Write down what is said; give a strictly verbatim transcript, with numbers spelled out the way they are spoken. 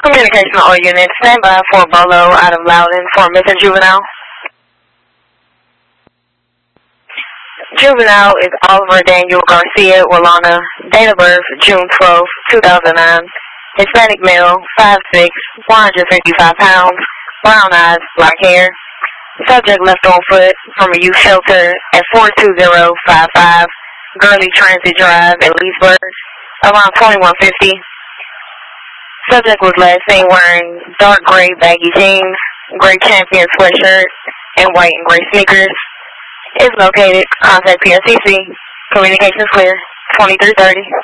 Communication all units, stand by for Bolo out of Loudon for missing juvenile. Juvenile is Oliver Daniel Garcia Walana, date of birth June twelfth, two thousand nine, Hispanic male, five six, one hundred fifty-five pounds, brown eyes, black hair. Subject left on foot from a youth shelter at four two zero five five Gurley Transit Drive in Leesburg, around twenty-one fifty. Subject was last seen wearing dark gray baggy jeans, gray champion sweatshirt, and white and gray sneakers. Is located. Contact P S C C. Communications clear. twenty-three thirty.